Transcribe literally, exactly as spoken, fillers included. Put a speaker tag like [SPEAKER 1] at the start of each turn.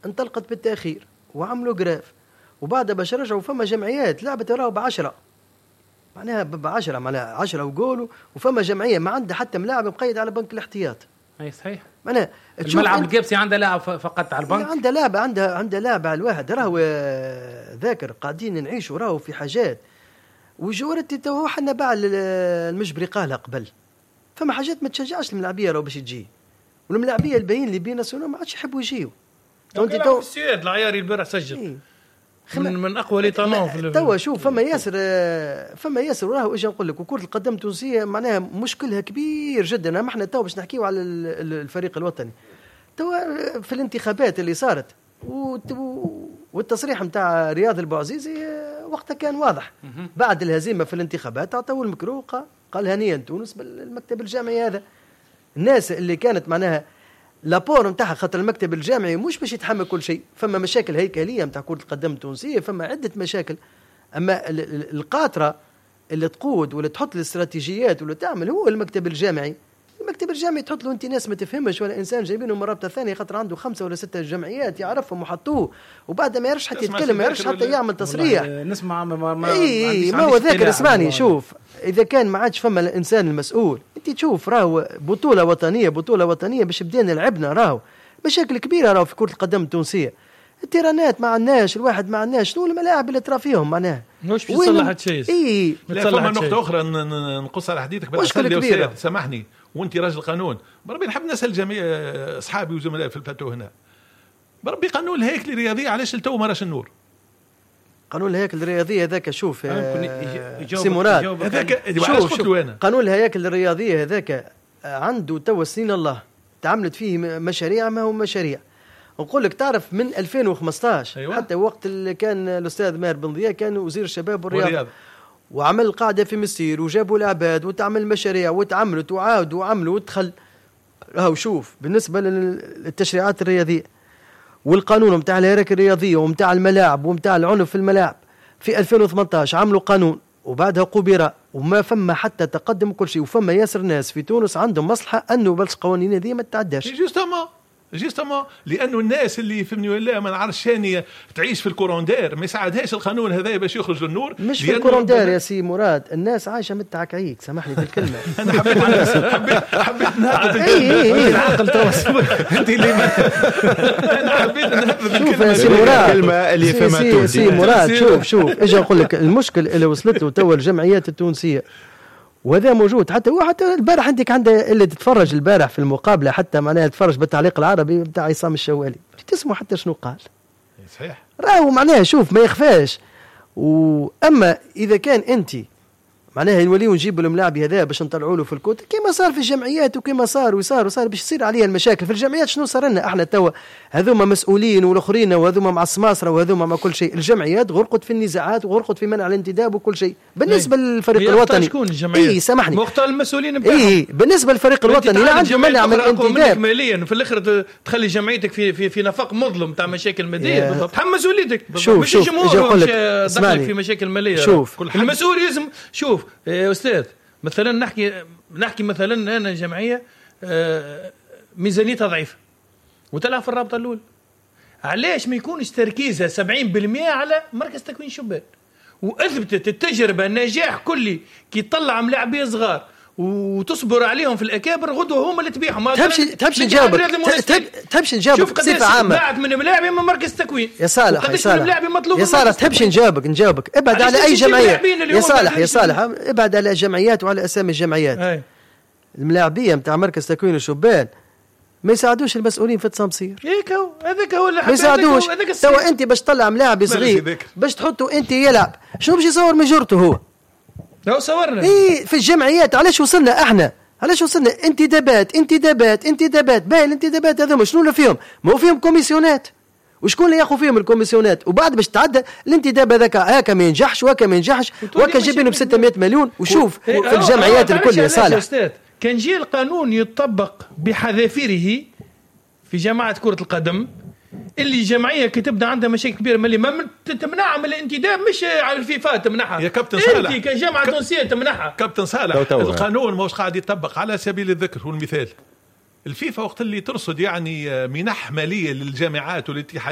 [SPEAKER 1] انطلقت بالتاخير وعملوا جراف، وبعدها باش رجعوا فما جمعيات لعبت راهو بعشرة، معناها بعشرة معناها عشرة وجولوا، وفما جمعيه ما عندها حتى ملاعب مقيد على بنك الاحتياط.
[SPEAKER 2] اي صحيح.
[SPEAKER 1] معناها
[SPEAKER 2] الملعب القابسي عندها لاعب فقط على البنك،
[SPEAKER 1] عندها لاعب عندها عندها لاعب على الواحد. راهو ذاكر قاعدين نعيشوا راهو في حاجات وجورتي تو حنا باع المجبري قالها قبل، فما حاجات ما تشجعش الملاعبيه راهو باش تجي، والملاعبيه الباقيين اللي بينا سونو ما عادش يحبوا يجيو.
[SPEAKER 3] انت تو السياد العياري البارح سجل إيه؟ من, من اقوى لي طالون في
[SPEAKER 1] توا شوف فما ياسر فما ياسر راهو اجي نقول لك. وكره القدم التونسيه معناها مشكلها كبير جدا. ما احنا توا باش نحكيو على الفريق الوطني توا في الانتخابات اللي صارت والتصريح نتاع رياض البوعزيزي وقتها كان واضح. بعد الهزيمه في الانتخابات عطاو المكرو قال هنيا تونس بالمكتب الجامعي هذا. الناس اللي كانت معناها لابور نتاعها خاطر المكتب الجامعي مش باش يتحمل كل شيء، فما مشاكل هيكليه نتاع كره القدم التونسيه، فما عده مشاكل. اما القاطره اللي تقود ولا تحط الاستراتيجيات ولا تعمل هو المكتب الجامعي. المكتب الجامعي تحط له انت ناس ما تفهمش ولا انسان جايبينه من رابطه ثانيه خاطر عنده خمسه ولا سته جمعيات يعرفهم وحطوه، وبعد ما يعرفش حتى يتكلم، ما يعرفش حتى يعمل تصريح.
[SPEAKER 2] نسمع ما ما
[SPEAKER 1] اي ما هو ذاكر. اسمعني شوف، اذا كان ما عادش فما الانسان المسؤول، انت تشوف راهو بطوله وطنيه بطوله وطنيه باش بدينا لعبنا راهو مشاكل كبيره راهو في كره القدم التونسيه. التيرانات ما عندناش، الواحد ما عندناش، شنو الملاعب اللي ترى فيهم معناها
[SPEAKER 3] مش في صلاح شيء.
[SPEAKER 1] اي
[SPEAKER 4] فما نقطه اخرى نقص على حديثك بالعسل. سامحني وانت راجل قانون، بربي نحب نسال جميع اصحابي وزملائي في البلاتو هنا، بربي قانون الهيكل الرياضيه علاش لتو ما راش النور؟
[SPEAKER 1] قانون الهياكل الرياضيه هذاك شوف سي مراد،
[SPEAKER 4] هذاك شوف شوف
[SPEAKER 1] قانون الهياكل الرياضيه هذاك عنده تو سنين الله تعملت فيه مشاريع ما هو مشاريع. نقول لك تعرف من ألفين وخمسطاش أيوة. حتى وقت اللي كان الاستاذ ماهر بن ضياء كان وزير الشباب والرياضه وعمل قاعده في مسير وجابوا العباد وتعمل مشاريع وتعملت وعاودوا وعملوا ودخل. راهو شوف بالنسبه للتشريعات الرياضيه والقانون متاع الهياكل الرياضيه ومتاع الملاعب ومتاع العنف في الملاعب في ألفين وثمانطاش عملوا قانون وبعدها قبر وما فما حتى تقدم كل شيء. وفما ياسر ناس في تونس عندهم مصلحه انه بلش قوانين هذه ما تتعداش.
[SPEAKER 4] جوستومون جيستومون لانه الناس اللي فهمني ولا ما نعرفش ثانيه تعيش في الكوروندير ما يساعدهاش القانون هذا باش يخرج للنور.
[SPEAKER 1] مش في الكوروندير يا سي مراد، الناس عايشه متعكعيك، سامحني بالكلمه.
[SPEAKER 4] انا حبيت حبيت حبيت نهضم
[SPEAKER 1] العقل
[SPEAKER 4] انت اللي انا حبيت نهضم
[SPEAKER 1] شوف يا سي مراد
[SPEAKER 5] الكلمه اللي فهمتوها
[SPEAKER 1] سي مراد. شوف شوف اجي نقول لك المشكل اللي وصلت له توا الجمعيات التونسيه وهذا موجود. حتى هو حتى البارح عندك عنده اللي تتفرج البارح في المقابله حتى معناها تتفرج بالتعليق العربي بتاع عصام الشوالي تسمع حتى شنو قال.
[SPEAKER 4] صحيح
[SPEAKER 1] راهو معناها شوف ما يخفاش. واما اذا كان انت معناها نوليو نجيبوا الملاعب هذا باش نطلعوا له في الكوت كما صار في الجمعيات وكما صار وصار وصار باش يصير عليها المشاكل في الجمعيات. شنو صار لنا احنا توا هذوما مسؤولين والاخرين وهذوما مع السماسره وهذوما مع كل شيء. الجمعيات غرقت في النزاعات وغرقت في منع الانتداب وكل شيء. بالنسبه للفريق الوطني
[SPEAKER 3] شكون الجمعيات؟
[SPEAKER 1] اي سامحني
[SPEAKER 3] مختار المسؤولين بتاعهم.
[SPEAKER 1] اي بالنسبه للفريق الوطني لا عنده منع من الانتداب
[SPEAKER 3] ماليا في الاخر تخلي جمعيتك في في في نفق مظلم تاع مشاكل ماديه. بالضبط تحمل مسؤوليتك مش الجمهور دخلك في مشاكل ماليه.
[SPEAKER 1] شوف
[SPEAKER 3] المسؤول لازم شوف يا استاذ مثلا نحكي نحكي مثلا انا جمعيه ميزانيتها ضعيفه وتلعب في الرابطه الاولى، علاش ما يكونش تركيزها سبعين بالمئة على مركز تكوين شبان؟ واثبتت التجربه النجاح كلي كي تطلع ملاعبيه صغار وتصبر عليهم في الاكابر غدوه هما اللي تبيعهم.
[SPEAKER 1] تمشي تمشي نجاوبك تمشي نجاوبك بصفه عامه.
[SPEAKER 3] باعت من ملاعبي من مركز تكوين
[SPEAKER 1] يا صالح يا صالح يا صالح تمشي نجاوبك نجاوبك ابعد على اي جمعيه يا صالح يا صالح ابعد على جمعيات وعلى اسامي الجمعيات. الملاعبيه نتاع مركز تكوين الشبان ما يساعدوش المسؤولين في التمصير.
[SPEAKER 3] هيك هو هذاك هو اللي
[SPEAKER 1] ما يساعدوش. توا انت باش تطلع ملاعب صغير باش تحطه انت يلعب شنو باش يصور من جرته هو؟
[SPEAKER 3] لو صورنا
[SPEAKER 1] ايه في الجمعيات. علاش وصلنا احنا علاش وصلنا انتدابات انتدابات انتدابات باهي الانتدابات هذوما شنو اللي فيهم؟ ما هو فيهم كوميسيونات وشكون اللي ياخذ فيهم الكوميسيونات وبعد باش تعدى الانتداب هذاك هكا ما ينجحش وهكا ما ينجحش وهكا جايبينه ب ستمائة مليون. وشوف في الجمعيات الكل يا صالح
[SPEAKER 3] كان جي القانون يطبق بحذافيره في جماعه كره القدم اللي الجمعيه كي تبدا عندها مشاكل كبيره مالي ما تمنعها من الانتداب مش على الفيفا تمنعها
[SPEAKER 4] يا كابتن صالح
[SPEAKER 3] انت كجامعه تونسيه تمنعها.
[SPEAKER 4] كابتن صالح القانون ماهوش قاعد يطبق. على سبيل الذكر والمثال الفيفا وقت اللي ترصد يعني منح ماليه للجامعات والاتحاد